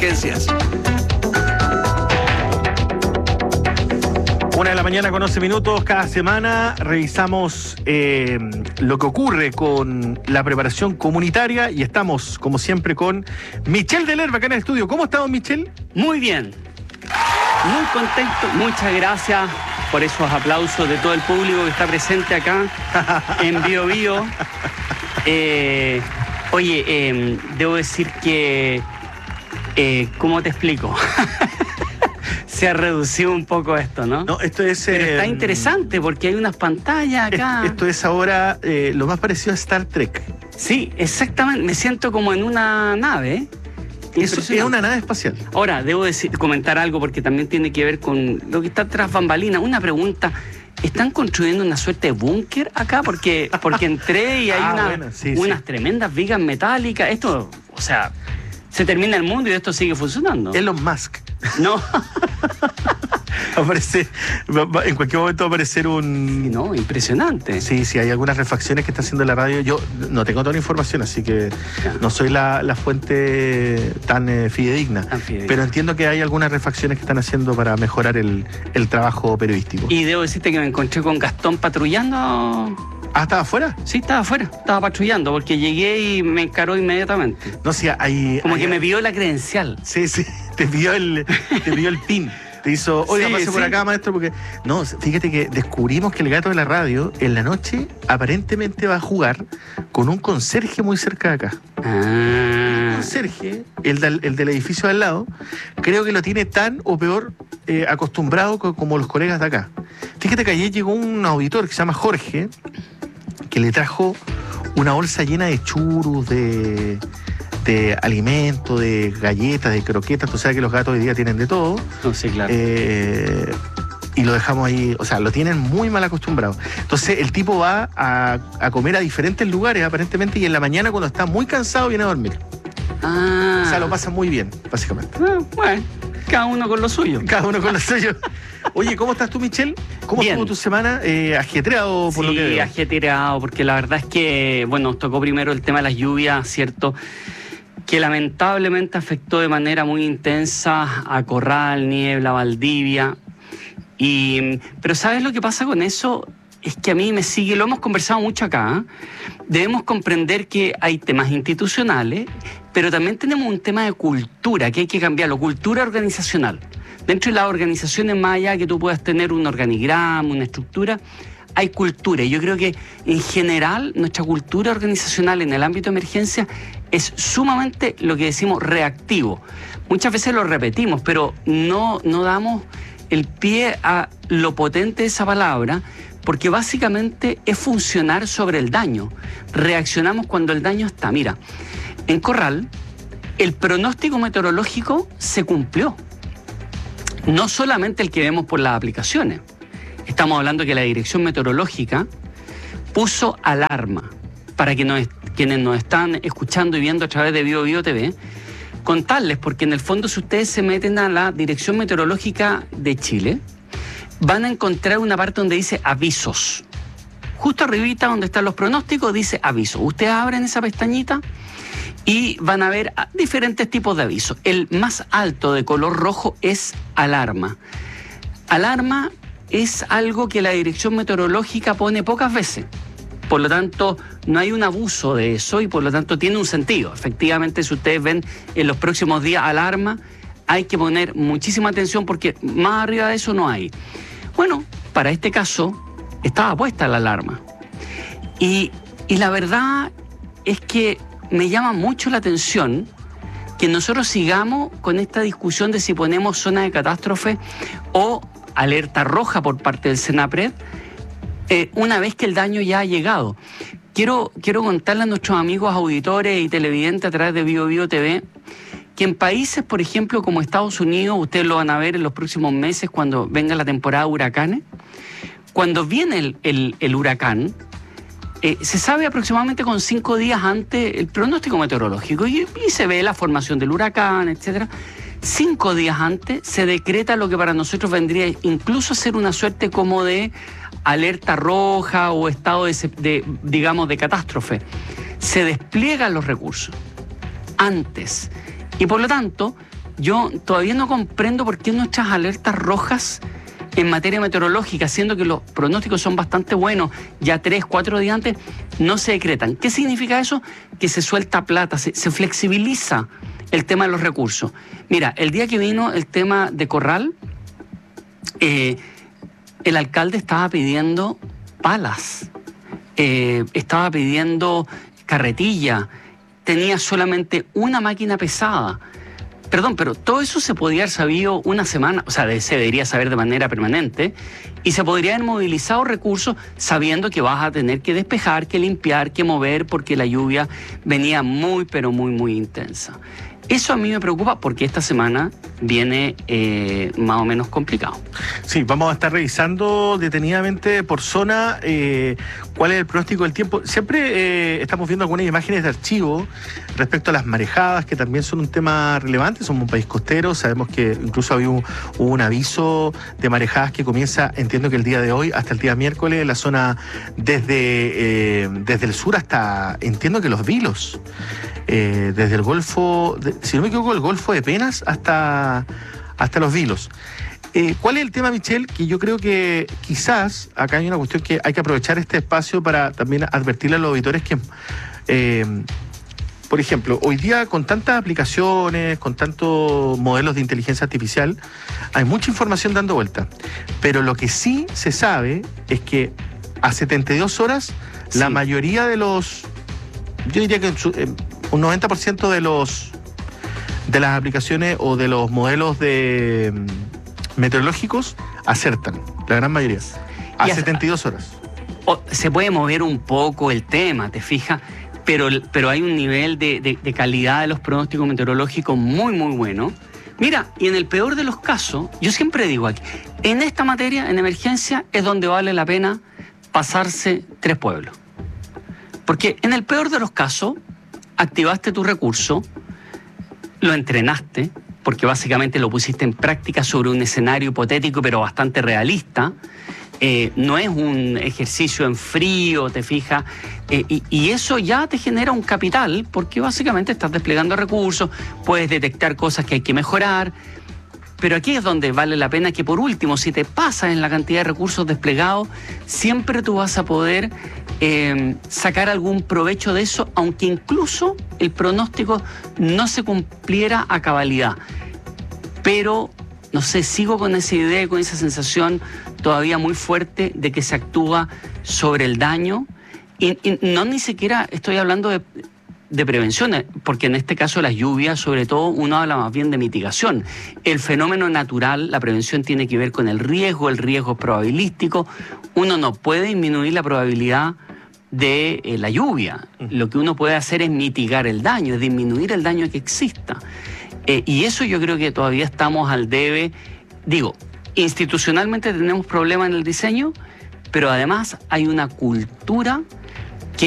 emergencias. 1:00 con 11 minutos. Cada semana revisamos lo que ocurre con la preparación comunitaria y estamos, como siempre, con Michel Delerba acá en el estudio. ¿Cómo está, don Michel? Muy bien, muy contento. Muchas gracias por esos aplausos de todo el público que está presente acá en Bio Bio. Debo decir que, ¿cómo te explico? Se ha reducido un poco esto, ¿no? No, esto es... Pero está interesante porque hay unas pantallas acá. Esto es ahora lo más parecido a Star Trek. Sí, exactamente. Me siento como en una nave. Es una nave espacial. Ahora, debo comentar algo porque también tiene que ver con lo que está tras bambalinas. Una pregunta. ¿Están construyendo una suerte de búnker acá? Porque entré y hay unas tremendas vigas metálicas. Esto, o sea, se termina el mundo y esto sigue funcionando. Elon Musk. No. Aparece, en cualquier momento va a aparecer un... No, impresionante. Sí, hay algunas refacciones que está haciendo la radio. Yo no tengo toda la información, así que no soy la fuente tan fidedigna. Pero entiendo que hay algunas refacciones que están haciendo para mejorar el trabajo periodístico. Y debo decirte que me encontré con Gastón patrullando. ¿Ah, estaba afuera? Sí, estaba afuera, estaba patrullando, porque llegué y me encaró inmediatamente. No, sí, que me vio la credencial. Sí, te vio el PIN. Te hizo, oiga, pase por acá, maestro, porque... No, fíjate que descubrimos que el gato de la radio, en la noche, aparentemente va a jugar con un conserje muy cerca de acá. El conserje, el del edificio de al lado, creo que lo tiene tan o peor acostumbrado como los colegas de acá. Fíjate que ayer llegó un auditor que se llama Jorge, que le trajo una bolsa llena de churros, de alimento, de galletas, de croquetas. Tú sabes que los gatos hoy día tienen de todo. No, sí, claro. Y lo dejamos ahí, o sea, lo tienen muy mal acostumbrado. Entonces el tipo va a comer a diferentes lugares aparentemente y en la mañana cuando está muy cansado viene a dormir. O sea, lo pasa muy bien, básicamente. Bueno, cada uno con lo suyo. Cada uno con lo suyo. Oye, ¿cómo estás tú, Michel? ¿Cómo estuvo tu semana? ¿Ajetreado por lo que veo? Sí, ajetreado, porque la verdad es que, nos tocó primero el tema de las lluvias, ¿cierto?, que lamentablemente afectó de manera muy intensa a Corral, Niebla, Valdivia. Pero ¿sabes lo que pasa con eso? Es que a mí me sigue, lo hemos conversado mucho acá, debemos comprender que hay temas institucionales, pero también tenemos un tema de cultura, que hay que cambiarlo, cultura organizacional. Dentro de las organizaciones, más allá que tú puedas tener un organigrama, una estructura, hay cultura. Y yo creo que en general nuestra cultura organizacional en el ámbito de emergencia es sumamente, lo que decimos, reactivo. Muchas veces lo repetimos, pero no damos el pie a lo potente de esa palabra, porque básicamente es funcionar sobre el daño. Reaccionamos cuando el daño está. Mira, en Corral, el pronóstico meteorológico se cumplió. No solamente el que vemos por las aplicaciones. Estamos hablando que la Dirección Meteorológica puso alarma para que quienes nos están escuchando y viendo a través de Bio Bio TV, contarles, porque en el fondo si ustedes se meten a la Dirección Meteorológica de Chile, van a encontrar una parte donde dice avisos. Justo arribita donde están los pronósticos dice avisos. Ustedes abren esa pestañita y van a ver diferentes tipos de avisos. El más alto de color rojo es alarma. Alarma es algo que la Dirección Meteorológica pone pocas veces. Por lo tanto, no hay un abuso de eso y por lo tanto tiene un sentido. Efectivamente, si ustedes ven en los próximos días alarma, hay que poner muchísima atención porque más arriba de eso no hay. Bueno, para este caso estaba puesta la alarma. Y la verdad es que me llama mucho la atención que nosotros sigamos con esta discusión de si ponemos zona de catástrofe o alerta roja por parte del Senapred, una vez que el daño ya ha llegado. Quiero contarle a nuestros amigos auditores y televidentes a través de Bio Bio TV que en países, por ejemplo, como Estados Unidos, ustedes lo van a ver en los próximos meses cuando venga la temporada de huracanes, cuando viene el huracán, se sabe aproximadamente con 5 días antes el pronóstico meteorológico y se ve la formación del huracán, etcétera. 5 días antes se decreta lo que para nosotros vendría incluso a ser una suerte como de alerta roja o estado de catástrofe. Se despliegan los recursos antes y por lo tanto yo todavía no comprendo por qué nuestras alertas rojas en materia meteorológica, siendo que los pronósticos son bastante buenos, ya 3, 4 días antes, no se decretan. ¿Qué significa eso? Que se suelta plata, se flexibiliza el tema de los recursos. Mira, el día que vino el tema de Corral, el alcalde estaba pidiendo palas, estaba pidiendo carretilla, tenía solamente una máquina pesada. Perdón, pero todo eso se podría haber sabido una semana, o sea, se debería saber de manera permanente, y se podría haber movilizado recursos sabiendo que vas a tener que despejar, que limpiar, que mover, porque la lluvia venía muy, pero muy, muy intensa. Eso a mí me preocupa porque esta semana viene más o menos complicado. Sí, vamos a estar revisando detenidamente por zona cuál es el pronóstico del tiempo. Siempre estamos viendo algunas imágenes de archivo respecto a las marejadas, que también son un tema relevante. Somos un país costero, sabemos que incluso hubo un aviso de marejadas que comienza, entiendo que el día de hoy, hasta el día miércoles, en la zona desde el sur hasta, entiendo que Los Vilos. Desde el Golfo, si no me equivoco, el Golfo de Penas hasta Los Vilos. ¿Cuál es el tema, Michelle? Que yo creo que quizás acá hay una cuestión que hay que aprovechar este espacio para también advertirle a los auditores que, por ejemplo, hoy día con tantas aplicaciones, con tantos modelos de inteligencia artificial, hay mucha información dando vuelta. Pero lo que sí se sabe es que a 72 horas, sí, la mayoría de los, yo diría que un 90% de las aplicaciones o de los modelos meteorológicos acertan, la gran mayoría, a 72 horas. Se puede mover un poco el tema, ¿te fijas? Pero hay un nivel de calidad de los pronósticos meteorológicos muy, muy bueno. Mira, y en el peor de los casos, yo siempre digo aquí, en esta materia, en emergencia, es donde vale la pena pasarse 3 pueblos. Porque en el peor de los casos, activaste tu recurso, lo entrenaste, porque básicamente lo pusiste en práctica sobre un escenario hipotético pero bastante realista. No es un ejercicio en frío, te fijas, y eso ya te genera un capital, porque básicamente estás desplegando recursos, puedes detectar cosas que hay que mejorar. Pero aquí es donde vale la pena que, por último, si te pasas en la cantidad de recursos desplegados, siempre tú vas a poder sacar algún provecho de eso, aunque incluso el pronóstico no se cumpliera a cabalidad. Pero, no sé, sigo con esa idea, con esa sensación todavía muy fuerte de que se actúa sobre el daño. Y no ni siquiera estoy hablando de prevención, porque en este caso las lluvias, sobre todo, uno habla más bien de mitigación. El fenómeno natural, la prevención tiene que ver con el riesgo es probabilístico. Uno no puede disminuir la probabilidad de la lluvia. Lo que uno puede hacer es mitigar el daño, es disminuir el daño que exista. Y eso yo creo que todavía estamos al debe. Digo, institucionalmente tenemos problemas en el diseño, pero además hay una cultura